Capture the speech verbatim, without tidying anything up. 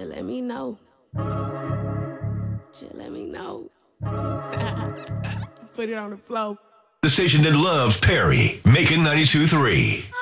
Just let me know. Just let me know. Put it on the floor. The station that loves Perry, Macon ninety-two point three.